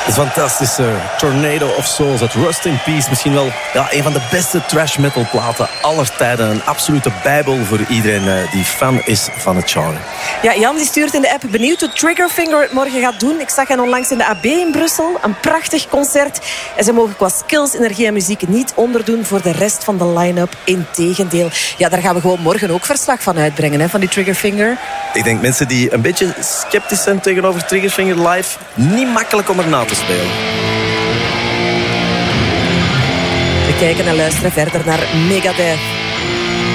Het fantastische Tornado of Souls, het Rust in Peace. Misschien wel een van de beste thrash metal platen aller tijden. Een absolute bijbel voor iedereen die fan is van het genre. Ja, Jan die stuurt in de app benieuwd hoe Triggerfinger het morgen gaat doen. Ik zag hen onlangs in de AB in Brussel. Een prachtig concert. En ze mogen qua skills, energie en muziek niet onderdoen voor de rest van de line-up. Integendeel. Ja, daar gaan we gewoon morgen ook verslag van uitbrengen, hè, van die Triggerfinger. Ik denk mensen die een beetje sceptisch zijn tegenover Triggerfinger live, niet makkelijk om er na te spelen. We kijken en luisteren verder naar Megadeth.